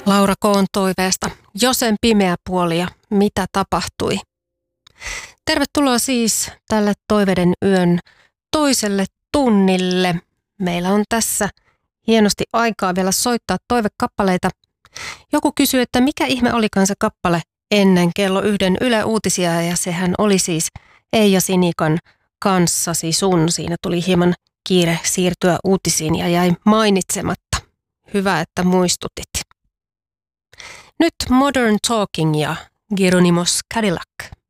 Laura Koon toiveesta Josen pimeä puoli ja mitä tapahtui. Tervetuloa siis tälle Toiveiden yön toiselle tunnille. Meillä on tässä hienosti aikaa vielä soittaa toivekappaleita. Joku kysyy, että mikä ihme olikaan se kappale ennen kello 1 Yle Uutisia, ja sehän oli siis Eija Sinikan Kanssasi sun. Siinä tuli hieman kiire siirtyä uutisiin ja jäi mainitsematta. Hyvä, että muistutit. Nyt Modern Talking ja Geronimos Cadillac.